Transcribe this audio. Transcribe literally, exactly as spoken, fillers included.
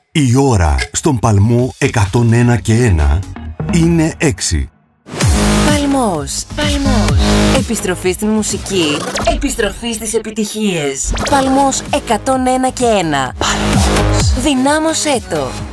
Η ώρα στον Παλμό εκατόν ένα και ένα είναι έξι. Παλμός, Παλμός. Επιστροφή στην μουσική, επιστροφή στις επιτυχίες. Παλμός εκατόν ένα και ένα. Παλμός. Δυνάμωσέ το.